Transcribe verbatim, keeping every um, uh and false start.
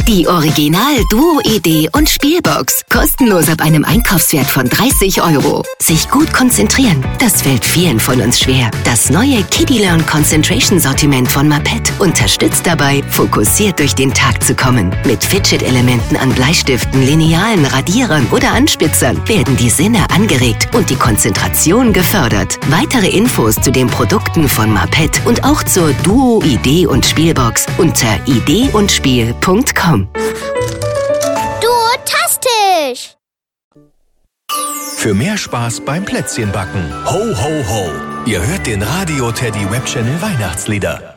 Die Original-Duo-Idee und Spielbox. Kostenlos ab einem Einkaufswert von dreißig Euro. Sich gut konzentrieren, das fällt vielen von uns schwer. Das neue Kiddie Learn Concentration Sortiment von Mapet unterstützt dabei, fokussiert durch den Tag zu kommen. Mit Fidget-Elementen an Bleistiften, Linealen, Radierern oder Anspitzern werden die Sinne angeregt und die Konzentration gefördert. Weitere Infos zu den Produkten von Mapet und auch zur Duo-Idee und Spielbox unter idee und spiel punkt com. Duotastisch! Für mehr Spaß beim Plätzchenbacken. Ho, ho, ho! Ihr hört den Radio Teddy Web Channel Weihnachtslieder.